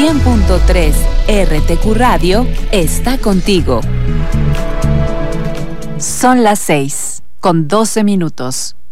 100.3 RTQ Radio está contigo. Son las 6:12.